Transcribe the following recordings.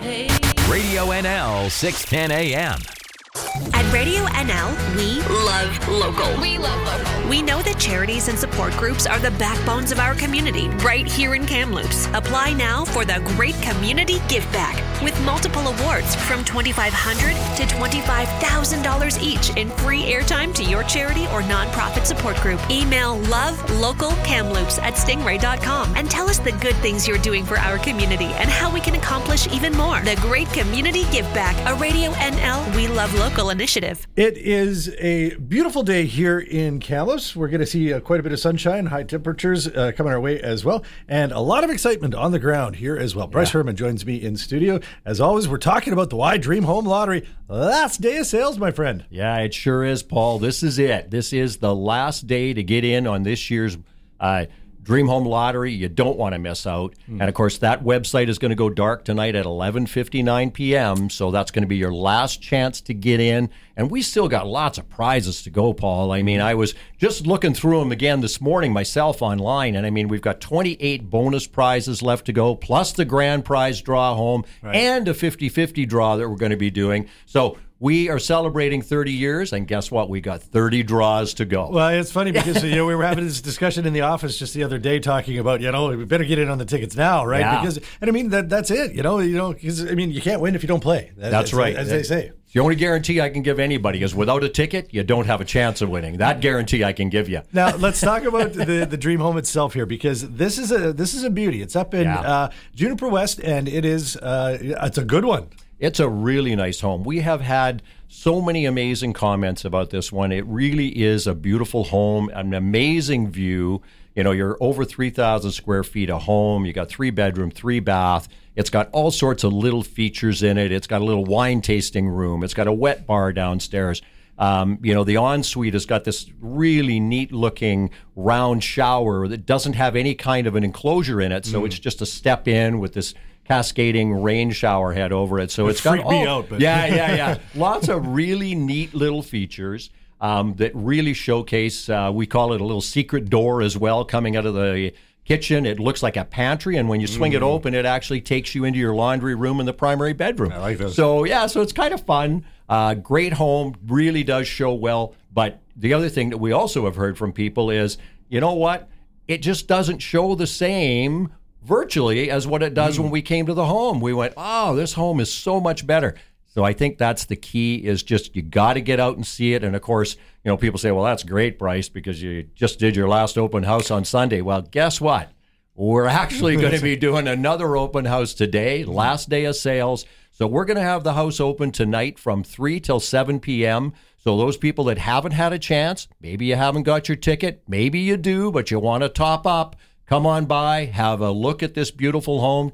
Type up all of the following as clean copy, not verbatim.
Radio NL 610 AM. At Radio NL, we love local. We love local. We know that charities and support groups are the backbones of our community right here in Kamloops. Apply now for the Great Community Give Back with multiple awards from $2,500 to $25,000 each in free airtime to your charity or nonprofit support group. Email lovelocalkamloops@stingray.com and tell us the good things you're doing for our community and how we can accomplish even more. The Great Community Give Back, a Radio NL We Love Local initiative. It is a beautiful day here in Kamloops. We're going to see quite a bit of sunshine, high temperatures coming our way as well, and a lot of excitement on the ground here as well. Bryce Herman joins me in studio. As always, we're talking about the Y Dream Home Lottery. Last day of sales, my friend. Yeah, it sure is, Paul. This is it. This is the last day to get in on this year's Dream Home Lottery. You don't want to miss out. And, of course, that website is going to go dark tonight at 11:59 p.m., so that's going to be your last chance to get in. And we still got lots of prizes to go, Paul. I mean, I was just looking through them again this morning myself online, and, I mean, we've got 28 bonus prizes left to go, plus the grand prize draw home and a 50-50 draw that we're going to be doing. So we are celebrating 30 years, and guess what? We got 30 draws to go. Well, it's funny because we were having this discussion in the office just the other day talking about, we better get in on the tickets now, right? Yeah. Because, and I mean, that's it, because, I mean, you can't win if you don't play. That's right. As they say. The only guarantee I can give anybody is without a ticket, you don't have a chance of winning. That guarantee I can give you. Now, let's talk about the Dream Home itself here, because this is a beauty. It's up in Juniper West, and it is it's a good one. It's a really nice home. We have had so many amazing comments about this one. It really is a beautiful home, an amazing view. You're over 3,000 square feet of home. You got 3 bedroom, 3 bath. It's got all sorts of little features in it. It's got a little wine tasting room. It's got a wet bar downstairs. The ensuite has got this really neat looking round shower that doesn't have any kind of an enclosure in it. So it's just a step in with this cascading rain shower head over it. So it's got me out, but lots of really neat little features that really showcase. We call it a little secret door as well, coming out of the kitchen. It looks like a pantry, and when you swing it open, it actually takes you into your laundry room and the primary bedroom. I like those. So it's kind of fun. Great home, really does show well. But the other thing that we also have heard from people is, you know what? It just doesn't show the same virtually as what it does when we came to the home. We went, oh, this home is so much better. So I think that's the key, is just you got to get out and see it. And, of course, people say, well, that's great, Bryce, because you just did your last open house on Sunday. Well, guess what? We're actually going to be doing another open house today, last day of sales. So we're going to have the house open tonight from 3 till 7 p.m. So those people that haven't had a chance, maybe you haven't got your ticket, maybe you do, but you want to top up, come on by, have a look at this beautiful home,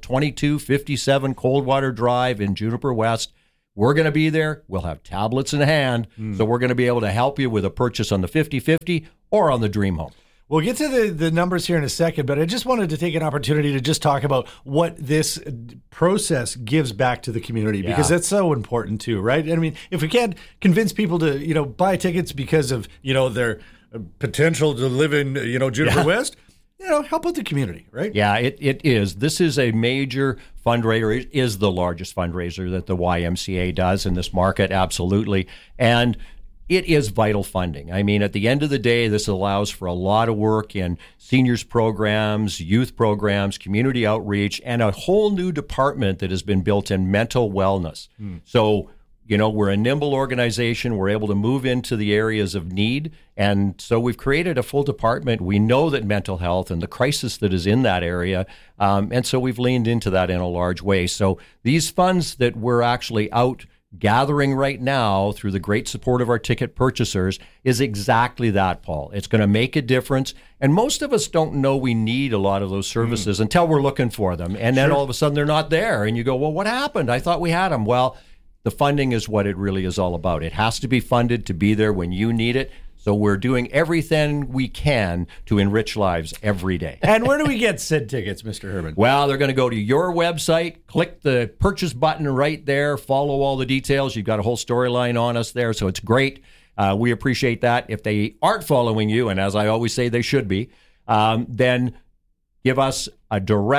2257 Coldwater Drive in Juniper West. We're going to be there. We'll have tablets in hand, so we're going to be able to help you with a purchase on the 50-50 or on the Dream Home. We'll get to the numbers here in a second, but I just wanted to take an opportunity to just talk about what this process gives back to the community, because that's so important too, right? I mean, if we can't convince people to, buy tickets because of, their potential to live in, Juniper West, help out the community, right? Yeah, it is. This is a major fundraiser. It is the largest fundraiser that the YMCA does in this market, absolutely. And it is vital funding. I mean, at the end of the day, this allows for a lot of work in seniors programs, youth programs, community outreach, and a whole new department that has been built in mental wellness. So, we're a nimble organization. We're able to move into the areas of need. And so we've created a full department. We know that mental health and the crisis that is in that area. And so we've leaned into that in a large way. So these funds that we're actually out gathering right now through the great support of our ticket purchasers is exactly that, Paul. It's going to make a difference. And most of us don't know we need a lot of those services until we're looking for them. And then all of a sudden they're not there. And you go, well, what happened? I thought we had them. Well, the funding is what it really is all about. It has to be funded to be there when you need it. So we're doing everything we can to enrich lives every day. And where do we get said tickets, Mr. Herman? Well, they're going to go to your website, click the purchase button right there, follow all the details. You've got a whole storyline on us there, so it's great. We appreciate that. If they aren't following you, and as I always say, they should be, then give us a direct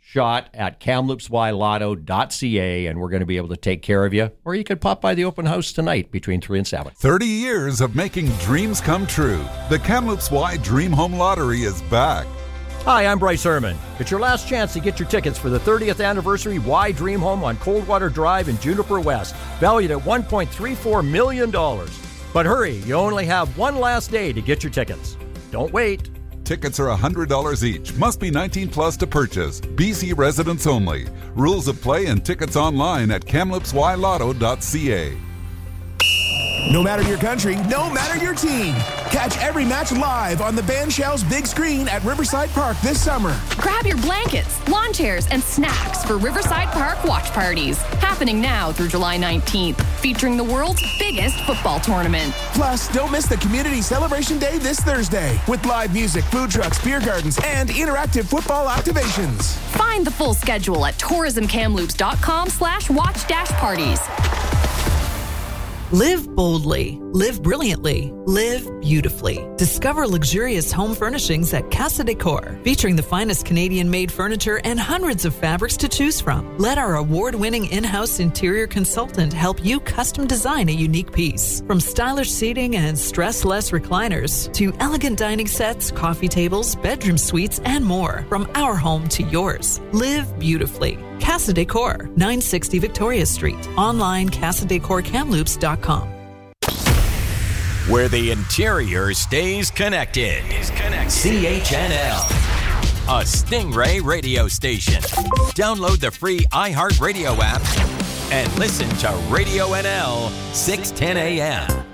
shot at kamloopsylotto.ca, and we're going to be able to take care of you. Or you could pop by the open house tonight between 3 and 7. 30 years of making dreams come true. The Kamloops Y Dream Home Lottery is back. Hi, I'm Bryce Herman. It's your last chance to get your tickets for the 30th anniversary Y Dream Home on Coldwater Drive in Juniper West, valued at $1.34 million. But hurry, you only have one last day to get your tickets. Don't wait. Tickets are $100 each. Must be 19 plus to purchase. BC residents only. Rules of play and tickets online at kamloopsylotto.ca. No matter your country, no matter your team. Catch every match live on the Band Shell's big screen at Riverside Park this summer. Grab your blankets, lawn chairs, and snacks for Riverside Park watch parties. Happening now through July 19th, featuring the world's biggest football tournament. Plus, don't miss the Community Celebration Day this Thursday with live music, food trucks, beer gardens, and interactive football activations. Find the full schedule at tourismkamloops.com/watch-parties. Live boldly, live brilliantly, live beautifully. Discover luxurious home furnishings at Casa Decor, featuring the finest Canadian-made furniture and hundreds of fabrics to choose from. Let our award-winning in-house interior consultant help you custom design a unique piece. From stylish seating and stress-less recliners to elegant dining sets, coffee tables, bedroom suites, and more. From our home to yours. Live beautifully. Casa Decor, 960 Victoria Street. Online, casadecorkamloops.com. Where the interior stays connected. CHNL, a Stingray radio station. Download the free iHeartRadio app and listen to Radio NL 610 AM.